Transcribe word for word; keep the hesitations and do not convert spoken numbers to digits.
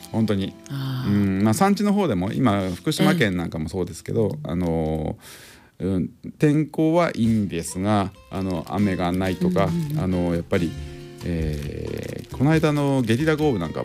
本当に。 あうんまあ、山地の方でも今福島県なんかもそうですけど、あのうん、天候はいいんですがあの雨がないとか、 うんうんうんあのやっぱり、えーこの間のゲリラ豪雨なんか